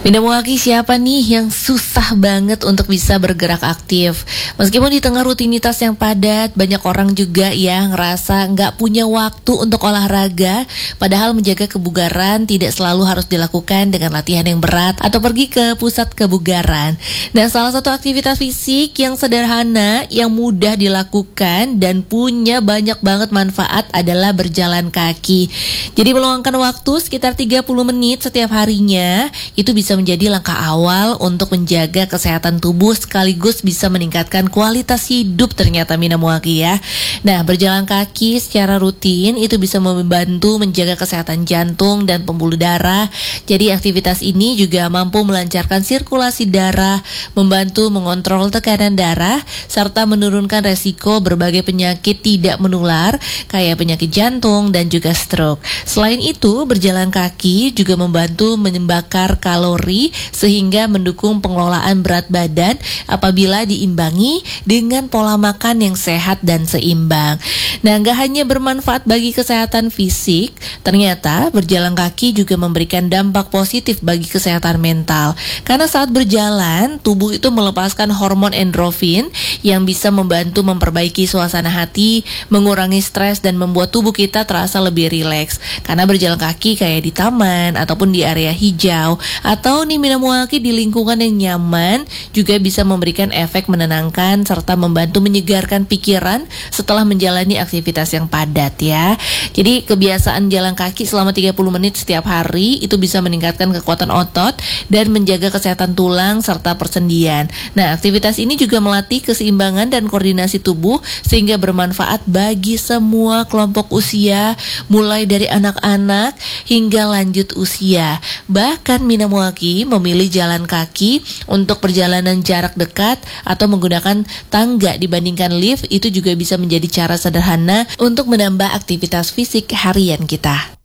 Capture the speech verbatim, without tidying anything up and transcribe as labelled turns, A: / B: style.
A: Minamwaki, siapa nih yang susah banget untuk bisa bergerak aktif? Meskipun di tengah rutinitas yang padat, banyak orang juga yang ngerasa nggak punya waktu untuk olahraga. Padahal menjaga kebugaran tidak selalu harus dilakukan dengan latihan yang berat atau pergi ke pusat kebugaran. Nah, salah satu aktivitas fisik yang sederhana, yang mudah dilakukan dan punya banyak banget manfaat adalah berjalan kaki. Jadi meluangkan waktu sekitar tiga puluh menit setiap harinya, itu bisa menjadi langkah awal untuk menjaga kesehatan tubuh sekaligus bisa meningkatkan kualitas hidup ternyata Minamwaki ya. Nah, berjalan kaki secara rutin itu bisa membantu menjaga kesehatan jantung dan pembuluh darah. Jadi aktivitas ini juga mampu melancarkan sirkulasi darah, membantu mengontrol tekanan darah, serta menurunkan resiko berbagai penyakit tidak menular kayak penyakit jantung dan juga stroke. Selain itu, berjalan kaki juga membantu membakar kalori sehingga mendukung pengelolaan berat badan apabila diimbangi dengan pola makan yang sehat dan seimbang. Nah, gak hanya bermanfaat bagi kesehatan fisik, ternyata berjalan kaki juga memberikan dampak positif bagi kesehatan mental. Karena saat berjalan, tubuh itu melepaskan hormon endorfin yang bisa membantu memperbaiki suasana hati, mengurangi stres dan membuat tubuh kita terasa lebih rileks. Karena berjalan kaki kayak di taman ataupun di area hijau atau nih Minamwaki di lingkungan yang nyaman juga bisa memberikan efek menenangkan serta membantu menyegarkan pikiran setelah menjalani aktivitas yang padat ya. Jadi kebiasaan jalan kaki selama tiga puluh menit setiap hari itu bisa meningkatkan kekuatan otot dan menjaga kesehatan tulang serta persendian. Nah, aktivitas ini juga melatih keseimbangan dan koordinasi tubuh sehingga bermanfaat bagi semua kelompok usia mulai dari anak-anak hingga lanjut usia. Bahkan Minamwaki memilih jalan kaki untuk perjalanan jarak dekat atau menggunakan tangga dibandingkan lift itu juga bisa menjadi cara sederhana untuk menambah aktivitas fisik harian kita.